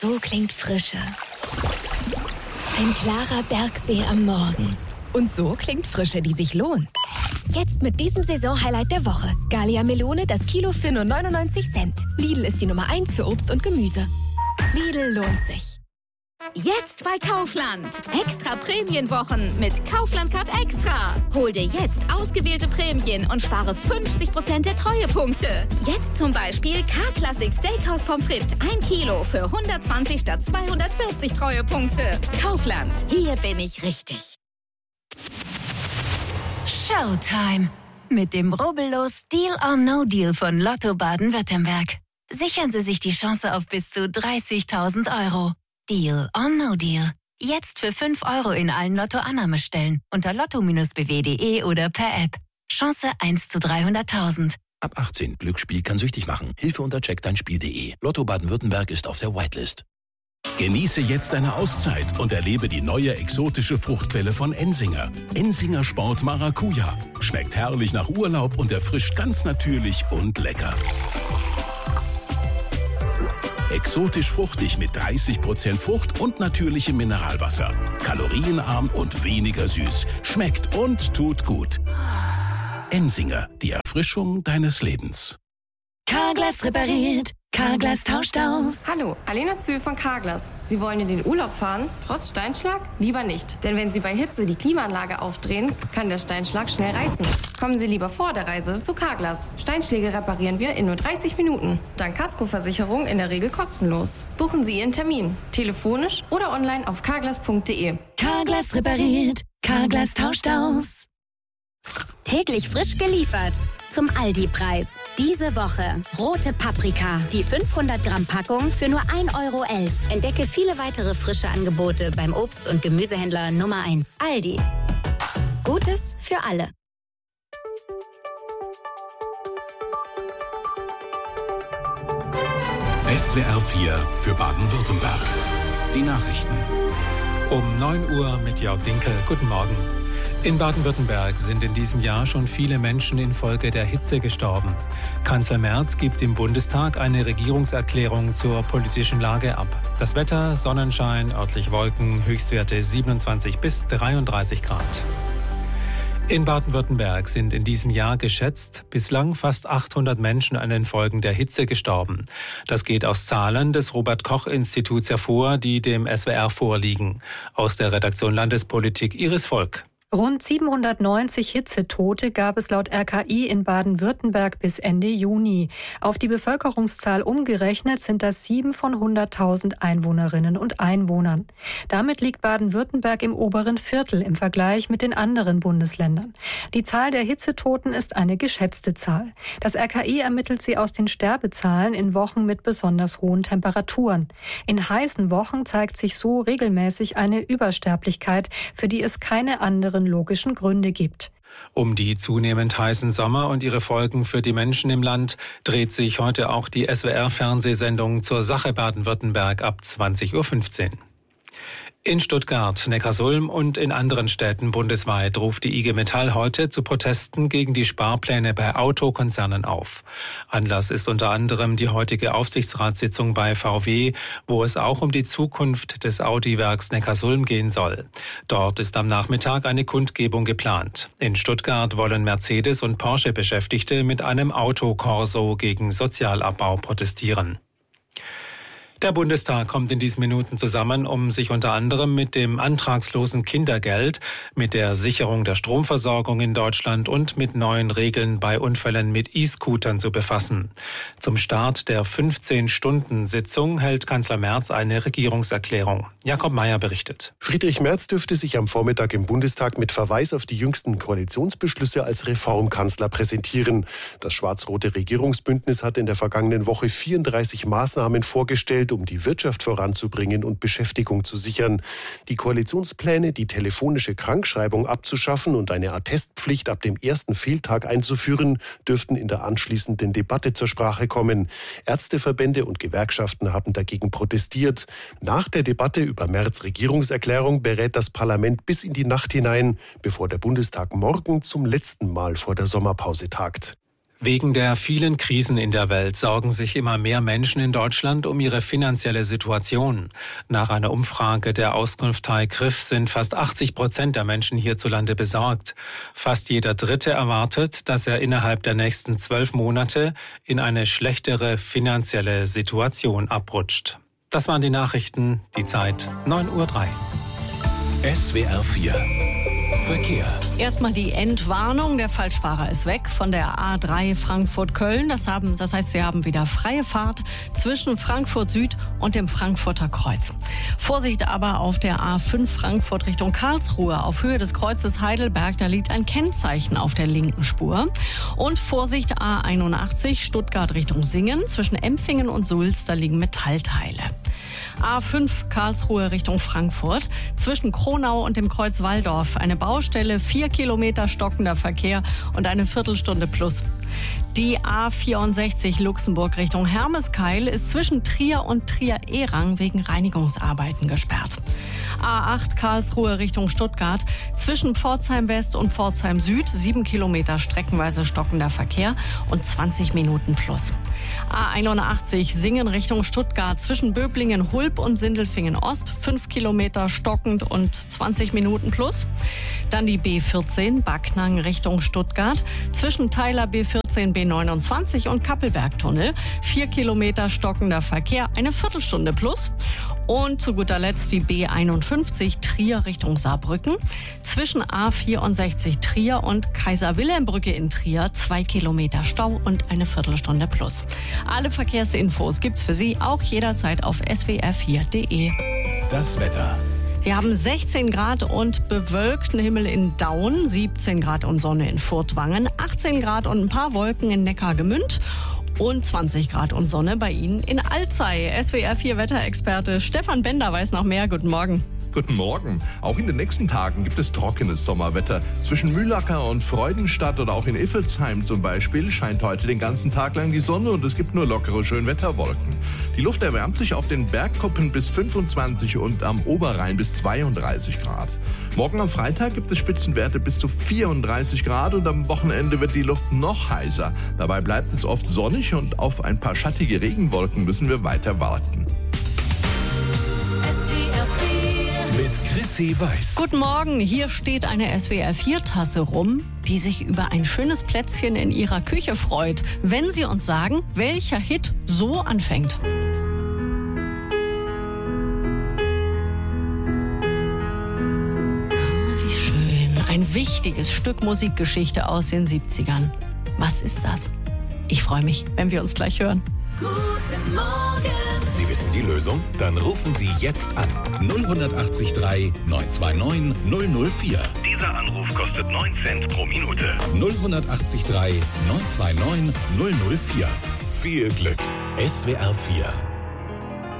So klingt Frische. Ein klarer Bergsee am Morgen. Und so klingt Frische, die sich lohnt. Jetzt mit diesem Saisonhighlight der Woche. Gallia Melone, das Kilo für nur 99 Cent. Lidl ist die Nummer 1 für Obst und Gemüse. Lidl lohnt sich. Jetzt bei Kaufland. Extra Prämienwochen mit Kaufland Card Extra. Hol dir jetzt ausgewählte Prämien und spare 50% der Treuepunkte. Jetzt zum Beispiel K-Classic Steakhouse Pommes frites 1 Kilo für 120 statt 240 Treuepunkte. Kaufland. Hier bin ich richtig. Showtime. Mit dem rubbellos Deal or No Deal von Lotto Baden-Württemberg. Sichern Sie sich die Chance auf bis zu 30.000 €. Deal or No Deal. Jetzt für 5 € in allen Lotto-Annahmestellen unter lotto-bw.de oder per App. Chance 1 zu 300.000. Ab 18. Glücksspiel kann süchtig machen. Hilfe unter checkdeinspiel.de. Lotto Baden-Württemberg ist auf der Whitelist. Genieße jetzt eine Auszeit und erlebe die neue exotische Fruchtquelle von Ensinger. Ensinger Sport Maracuja. Schmeckt herrlich nach Urlaub und erfrischt ganz natürlich und lecker. Exotisch fruchtig mit 30% Frucht und natürlichem Mineralwasser. Kalorienarm und weniger süß. Schmeckt und tut gut. Ensinger, die Erfrischung deines Lebens. Carglass repariert. Carglass tauscht aus. Hallo, Alena Zühl von Carglass. Sie wollen in den Urlaub fahren, trotz Steinschlag? Lieber nicht. Denn wenn Sie bei Hitze die Klimaanlage aufdrehen, kann der Steinschlag schnell reißen. Kommen Sie lieber vor der Reise zu Carglass. Steinschläge reparieren wir in nur 30 Minuten. Dank Kaskoversicherung in der Regel kostenlos. Buchen Sie Ihren Termin. Telefonisch oder online auf carglass.de. Carglass repariert. Carglass tauscht aus. Täglich frisch geliefert. Zum Aldi-Preis. Diese Woche rote Paprika. Die 500 Gramm Packung für nur 1,11 €. Entdecke viele weitere frische Angebote beim Obst- und Gemüsehändler Nummer 1. Aldi. Gutes für alle. SWR 4 für Baden-Württemberg. Die Nachrichten. Um 9 Uhr mit Jörg Dinkel. Guten Morgen. In Baden-Württemberg sind in diesem Jahr schon viele Menschen infolge der Hitze gestorben. Kanzler Merz gibt im Bundestag eine Regierungserklärung zur politischen Lage ab. Das Wetter, Sonnenschein, örtlich Wolken, Höchstwerte 27 bis 33 Grad. In Baden-Württemberg sind in diesem Jahr geschätzt bislang fast 800 Menschen an den Folgen der Hitze gestorben. Das geht aus Zahlen des Robert-Koch-Instituts hervor, die dem SWR vorliegen. Aus der Redaktion Landespolitik Iris Volk. Rund 790 Hitzetote gab es laut RKI in Baden-Württemberg bis Ende Juni. Auf die Bevölkerungszahl umgerechnet sind das 7 von 100.000 Einwohnerinnen und Einwohnern. Damit liegt Baden-Württemberg im oberen Viertel im Vergleich mit den anderen Bundesländern. Die Zahl der Hitzetoten ist eine geschätzte Zahl. Das RKI ermittelt sie aus den Sterbezahlen in Wochen mit besonders hohen Temperaturen. In heißen Wochen zeigt sich so regelmäßig eine Übersterblichkeit, für die es keine anderen logischen Gründe gibt. Um die zunehmend heißen Sommer und ihre Folgen für die Menschen im Land dreht sich heute auch die SWR-Fernsehsendung zur Sache Baden-Württemberg ab 20:15 Uhr. In Stuttgart, Neckarsulm und in anderen Städten bundesweit ruft die IG Metall heute zu Protesten gegen die Sparpläne bei Autokonzernen auf. Anlass ist unter anderem die heutige Aufsichtsratssitzung bei VW, wo es auch um die Zukunft des Audi-Werks Neckarsulm gehen soll. Dort ist am Nachmittag eine Kundgebung geplant. In Stuttgart wollen Mercedes- und Porsche-Beschäftigte mit einem Autokorso gegen Sozialabbau protestieren. Der Bundestag kommt in diesen Minuten zusammen, um sich unter anderem mit dem antragslosen Kindergeld, mit der Sicherung der Stromversorgung in Deutschland und mit neuen Regeln bei Unfällen mit E-Scootern zu befassen. Zum Start der 15-Stunden-Sitzung hält Kanzler Merz eine Regierungserklärung. Jakob Mayer berichtet. Friedrich Merz dürfte sich am Vormittag im Bundestag mit Verweis auf die jüngsten Koalitionsbeschlüsse als Reformkanzler präsentieren. Das schwarz-rote Regierungsbündnis hat in der vergangenen Woche 34 Maßnahmen vorgestellt, um die Wirtschaft voranzubringen und Beschäftigung zu sichern. Die Koalitionspläne, die telefonische Krankschreibung abzuschaffen und eine Attestpflicht ab dem ersten Fehltag einzuführen, dürften in der anschließenden Debatte zur Sprache kommen. Ärzteverbände und Gewerkschaften haben dagegen protestiert. Nach der Debatte über Merz' Regierungserklärung berät das Parlament bis in die Nacht hinein, bevor der Bundestag morgen zum letzten Mal vor der Sommerpause tagt. Wegen der vielen Krisen in der Welt sorgen sich immer mehr Menschen in Deutschland um ihre finanzielle Situation. Nach einer Umfrage der Auskunftei Griff sind fast 80% der Menschen hierzulande besorgt. Fast jeder Dritte erwartet, dass er innerhalb der nächsten 12 Monate in eine schlechtere finanzielle Situation abrutscht. Das waren die Nachrichten, die Zeit 9:03 Uhr. SWR 4 Verkehr. Erstmal die Entwarnung. Der Falschfahrer ist weg von der A3 Frankfurt-Köln. Das heißt, Sie haben wieder freie Fahrt zwischen Frankfurt Süd und dem Frankfurter Kreuz. Vorsicht aber auf der A5 Frankfurt Richtung Karlsruhe. Auf Höhe des Kreuzes Heidelberg, da liegt ein Kennzeichen auf der linken Spur. Und Vorsicht A81 Stuttgart Richtung Singen. Zwischen Empfingen und Sulz, da liegen Metallteile. A5 Karlsruhe Richtung Frankfurt. Zwischen Kronau und dem Kreuz Walldorf eine Baustelle, 4 Kilometer stockender Verkehr und eine Viertelstunde plus. Die A64 Luxemburg Richtung Hermeskeil ist zwischen Trier und Trier-Erang wegen Reinigungsarbeiten gesperrt. A8 Karlsruhe Richtung Stuttgart. Zwischen Pforzheim West und Pforzheim Süd 7 Kilometer streckenweise stockender Verkehr und 20 Minuten plus. A81 Singen Richtung Stuttgart. Zwischen Böblingen-Hulb und Sindelfingen Ost 5 Kilometer stockend und 20 Minuten plus. Dann die B14 Backnang Richtung Stuttgart. Zwischen Theiler B14 B29 und Kappelbergtunnel 4 Kilometer stockender Verkehr, eine Viertelstunde plus. Und zu guter Letzt die B51 Trier Richtung Saarbrücken. Zwischen A64 Trier und Kaiser-Wilhelm-Brücke in Trier 2 Kilometer Stau und eine Viertelstunde plus. Alle Verkehrsinfos gibt's für Sie auch jederzeit auf swr4.de. Das Wetter. Wir haben 16 Grad und bewölkten Himmel in Daun, 17 Grad und Sonne in Furtwangen, 18 Grad und ein paar Wolken in Neckargemünd und 20 Grad und Sonne bei Ihnen in Alzey. SWR 4 Wetterexperte Stefan Bender weiß noch mehr. Guten Morgen. Guten Morgen. Auch in den nächsten Tagen gibt es trockenes Sommerwetter. Zwischen Mühlacker und Freudenstadt oder auch in Iffelsheim zum Beispiel scheint heute den ganzen Tag lang die Sonne und es gibt nur lockere Schönwetterwolken. Die Luft erwärmt sich auf den Bergkuppen bis 25 und am Oberrhein bis 32 Grad. Morgen am Freitag gibt es Spitzenwerte bis zu 34 Grad und am Wochenende wird die Luft noch heißer. Dabei bleibt es oft sonnig und auf ein paar schattige Regenwolken müssen wir weiter warten. Mit Chrissy Weiß. Guten Morgen, hier steht eine SWR4-Tasse rum, die sich über ein schönes Plätzchen in ihrer Küche freut, wenn Sie uns sagen, welcher Hit so anfängt. Wie schön, ein wichtiges Stück Musikgeschichte aus den 70ern. Was ist das? Ich freue mich, wenn wir uns gleich hören. Guten Morgen. Sie wissen die Lösung? Dann rufen Sie jetzt an. 0183 929 004. Dieser Anruf kostet 9 Cent pro Minute. 0183 929 004. Viel Glück. SWR 4